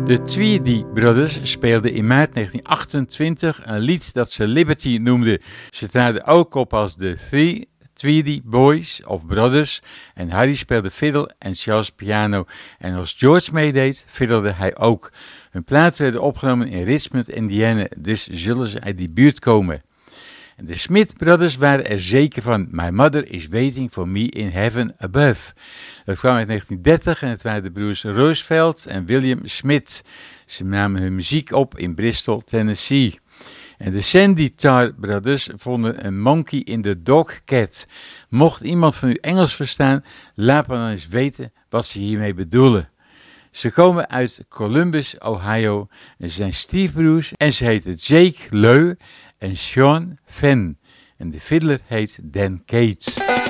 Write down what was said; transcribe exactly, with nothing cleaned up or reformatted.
De Tweedy Brothers speelden in maart negentien achtentwintig een lied dat ze Liberty noemden. Ze traden ook op als de Three Tweedy Boys of Brothers en Harry speelde fiddle en Charles piano. En als George meedeed, fiddelde hij ook. Hun platen werden opgenomen in Richmond, Indiana, dus zullen ze uit die buurt komen. En de Smith Brothers waren er zeker van. My mother is waiting for me in heaven above. Dat kwam uit negentien dertig en het waren de broers Roosevelt en William Smith. Ze namen hun muziek op in Bristol, Tennessee. En de Sandy Tar Brothers vonden een monkey in the dog cat. Mocht iemand van u Engels verstaan, laat me dan eens weten wat ze hiermee bedoelen. Ze komen uit Columbus, Ohio. En ze zijn stiefbroers en ze heten Jake Leu en Sean Fenn. En de fiddler heet Dan Cates.